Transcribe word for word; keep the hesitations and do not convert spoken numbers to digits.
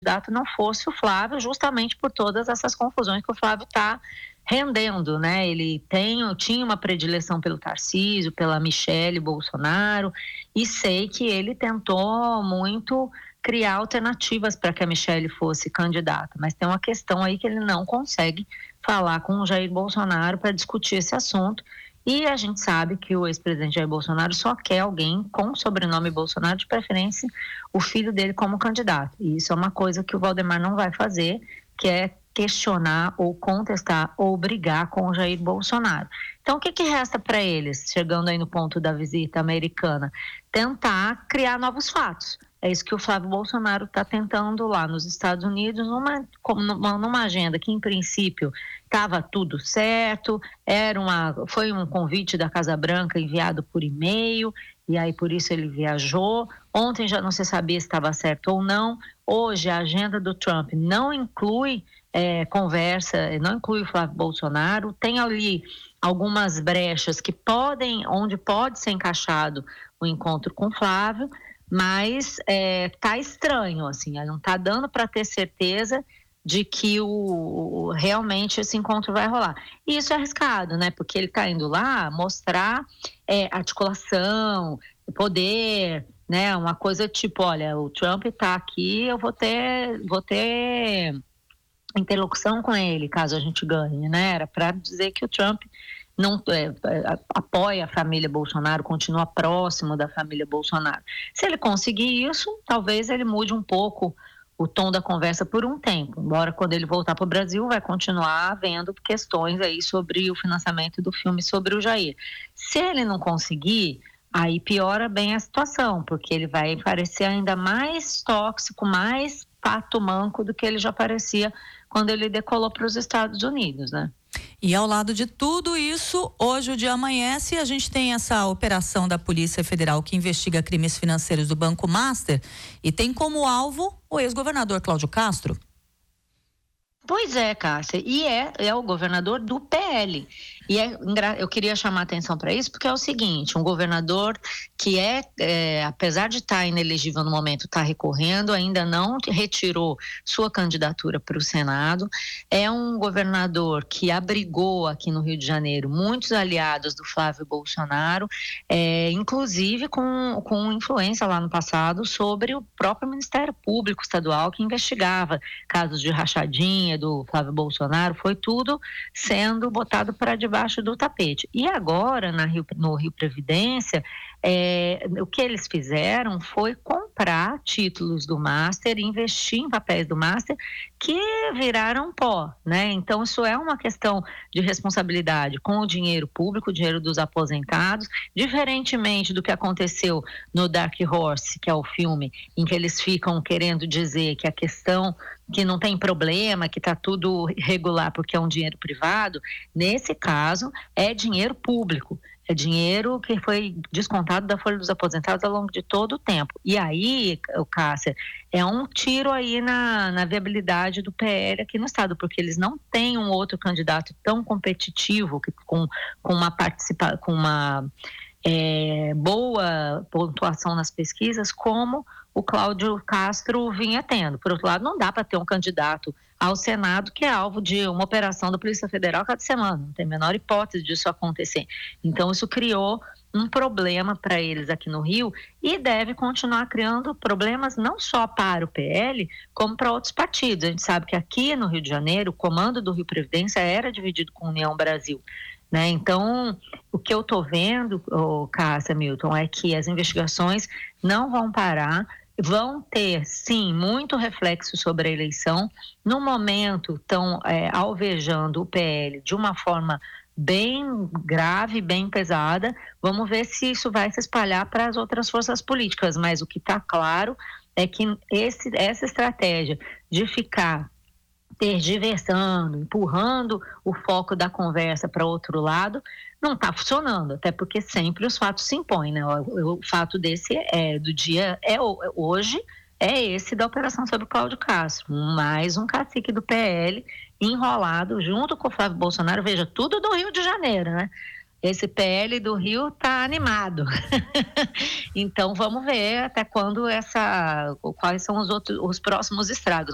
candidato não fosse o Flávio, justamente por todas essas confusões que o Flávio está rendendo, né? Ele tem, tinha uma predileção pelo Tarcísio, pela Michele Bolsonaro, e sei que ele tentou muito criar alternativas para que a Michele fosse candidata, mas tem uma questão aí que ele não consegue falar com o Jair Bolsonaro para discutir esse assunto. E a gente sabe que o ex-presidente Jair Bolsonaro só quer alguém com sobrenome Bolsonaro, de preferência o filho dele como candidato. E isso é uma coisa que o Valdemar não vai fazer, que é questionar ou contestar ou brigar com o Jair Bolsonaro. Então, o que, que resta para eles, chegando aí no ponto da visita americana? Tentar criar novos fatos. É isso que o Flávio Bolsonaro está tentando lá nos Estados Unidos, numa, numa, numa agenda que, em princípio, estava tudo certo, era uma, foi um convite da Casa Branca enviado por e-mail, e aí por isso ele viajou. Ontem já não se sabia se estava certo ou não. Hoje a agenda do Trump não inclui é, conversa, não inclui o Flávio Bolsonaro, tem ali algumas brechas que podem, onde pode ser encaixado o encontro com o Flávio, mas é, tá estranho, assim, não tá dando para ter certeza de que o, realmente esse encontro vai rolar. E isso é arriscado, né? Porque ele tá indo lá mostrar é, articulação, poder, né? Uma coisa tipo, olha, o Trump tá aqui, eu vou ter, vou ter interlocução com ele, caso a gente ganhe, né? Era para dizer que o Trump não é, apoia a família Bolsonaro, continua próximo da família Bolsonaro. Se ele conseguir isso, talvez ele mude um pouco o tom da conversa por um tempo, embora quando ele voltar para o Brasil vai continuar havendo questões aí sobre o financiamento do filme sobre o Jair. Se ele não conseguir, aí piora bem a situação, porque ele vai parecer ainda mais tóxico, mais pato manco do que ele já parecia quando ele decolou para os Estados Unidos, né? E ao lado de tudo isso, hoje o dia amanhece e a gente tem essa operação da Polícia Federal que investiga crimes financeiros do Banco Master e tem como alvo o ex-governador Cláudio Castro. Pois é, Cássia, e é, é o governador do P L. E é, eu queria chamar a atenção para isso, porque é o seguinte, um governador que é, é apesar de estar inelegível no momento, está recorrendo, ainda não retirou sua candidatura para o Senado, é um governador que abrigou aqui no Rio de Janeiro muitos aliados do Flávio Bolsonaro, é, inclusive com, com influência lá no passado sobre o próprio Ministério Público Estadual, que investigava casos de rachadinha do Flávio Bolsonaro, foi tudo sendo botado para debaixo do tapete. E agora, na Rio, no Rio Previdência, é, o que eles fizeram foi comprar títulos do Master, investir em papéis do Master, que viraram pó, né? Então, isso é uma questão de responsabilidade com o dinheiro público, o dinheiro dos aposentados, diferentemente do que aconteceu no Dark Horse, que é o filme em que eles ficam querendo dizer que a questão que não tem problema, que está tudo regular porque é um dinheiro privado. Nesse caso, é dinheiro público, é dinheiro que foi descontado da folha dos aposentados ao longo de todo o tempo. E aí, Cássia, é um tiro aí na, na viabilidade do P L aqui no estado, porque eles não têm um outro candidato tão competitivo, que, com, com uma participação, com uma é, boa pontuação nas pesquisas, como o Cláudio Castro vinha tendo. Por outro lado, não dá para ter um candidato ao Senado que é alvo de uma operação da Polícia Federal cada semana, não tem a menor hipótese disso acontecer. Então, isso criou um problema para eles aqui no Rio e deve continuar criando problemas não só para o P L, como para outros partidos. A gente sabe que aqui no Rio de Janeiro, o comando do Rio Previdência era dividido com a União Brasil, né? Então, o que eu estou vendo, oh, Cássia, Milton, é que as investigações não vão parar, vão ter, sim, muito reflexo sobre a eleição. No momento, estão é, alvejando o P L de uma forma bem grave, bem pesada. Vamos ver se isso vai se espalhar para as outras forças políticas, mas o que está claro é que esse, essa estratégia de ficar tergiversando, empurrando o foco da conversa para outro lado, não está funcionando, até porque sempre os fatos se impõem, né? O, o fato desse é, do dia é hoje, é esse da operação sobre o Cláudio Castro, mais um cacique do P L enrolado junto com o Flávio Bolsonaro, veja, tudo do Rio de Janeiro, né? Esse P L do Rio está animado. Então vamos ver até quando essa, quais são os outros, os próximos estragos.